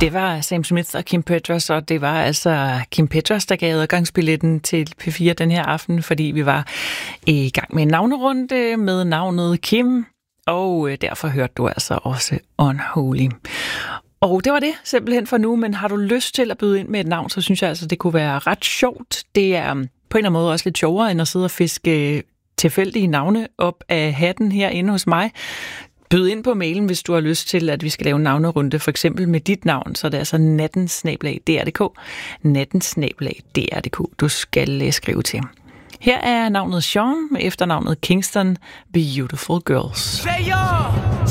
Det var Sam Smith og Kim Petras, og det var altså Kim Petras, der gav adgangsbilletten til P4 den her aften, fordi vi var i gang med en navnerunde med navnet Kim, og derfor hørte du altså også Unholy. Og det var det simpelthen for nu, men har du lyst til at byde ind med et navn, så synes jeg altså, det kunne være ret sjovt. Det er på en eller anden måde også lidt sjovere, end at sidde og fiske tilfældige navne op af hatten herinde hos mig. Byd ind på mailen, hvis du har lyst til, at vi skal lave en navnerunde, for eksempel med dit navn, så det er altså natten@dr.dk. natten@dr.dk. Du skal skrive til. Her er navnet Sean med efternavnet Kingston, Beautiful Girls. Say y'all,